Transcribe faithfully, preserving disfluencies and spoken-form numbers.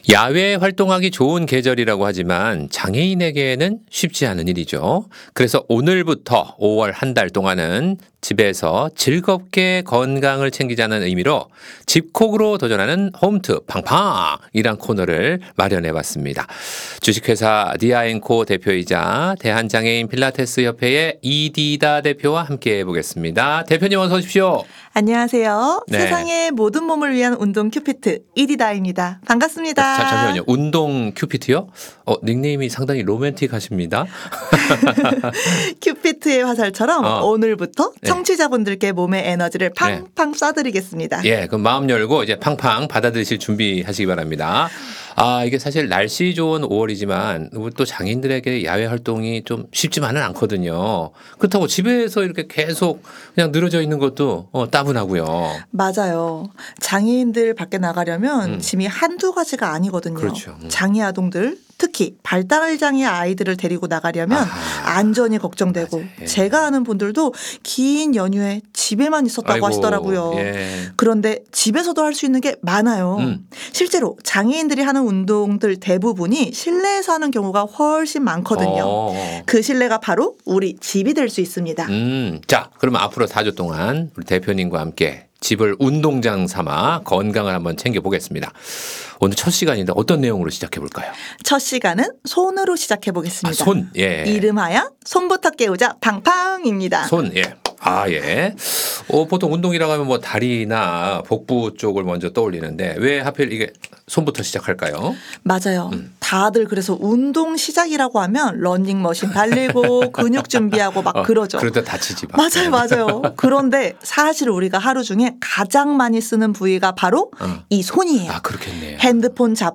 야외 활동하기 좋은 계절이라고 하지만 장애인에게는 쉽지 않은 일이죠. 그래서 오늘부터 오월 한 달 동안은 집에서 즐겁게 건강을 챙기자는 의미로 집콕으로 도전하는 홈트 팡팡이란 코너를 마련해 봤습니다. 주식회사 디아앤코 대표이자 대한장애인 필라테스 협회의 이디다 대표와 함께 해보겠습니다. 대표님 어서 오십시오. 안녕하세요. 네. 세상의 모든 몸을 위한 운동 큐피트 이디다입니다. 반갑습니다. 자, 잠시만요. 운동 큐피트요? 어, 닉네임이 상당히 로맨틱하십니다. 큐피트의 화살처럼 어. 오늘부터 네. 청취자분들께 몸의 에너지를 팡팡 쏴드리겠습니다. 예, 그럼 마음 열고 이제 팡팡 받아들이실 준비하시기 바랍니다. 아, 이게 사실 날씨 좋은 오월이지만 또 장애인들에게 야외 활동이 좀 쉽지만은 않거든요. 그렇다고 집에서 이렇게 계속 그냥 늘어져 있는 것도 어, 따분하고요. 맞아요. 장애인들 밖에 나가려면 음. 짐이 한두 가지가 아니거든요. 그렇죠. 음. 장애 아동들 특히 발달장애 아이들을 데리고 나가려면 아하. 안전이 걱정되고 맞아요. 예. 제가 아는 분들도 긴 연휴에 집에만 있었다고 아이고, 하시더라고요. 예. 그런데 집에서도 할 수 있는 게 많아요. 음. 실제로 장애인들이 하는 운동들 대부분이 실내에서 하는 경우가 훨씬 많거든요. 어. 그 실내가 바로 우리 집이 될 수 있습니다. 음, 자, 그러면 앞으로 사 주 동안 우리 대표님과 함께 집을 운동장 삼아 건강을 한번 챙겨보겠습니다. 오늘 첫 시간인데 어떤 내용으로 시작해볼까요? 첫 시간은 손으로 시작해 보겠습니다. 아, 손, 예. 이름하여 손부터 깨우자 팡팡입니다. 손, 예. 아, 예. 어, 보통 운동이라고 하면 뭐 다리나 복부 쪽을 먼저 떠올리는데 왜 하필 이게 손부터 시작할까요? 맞아요. 음. 다들 그래서 운동 시작이라고 하면 러닝머신 달리고 근육 준비하고 막 어, 그러죠. 그러다 다치지 마. 맞아요, 맞아요. 그런데 사실 우리가 하루 중에 가장 많이 쓰는 부위가 바로 어. 이 손이에요. 아, 그렇겠네요. 핸드폰 잡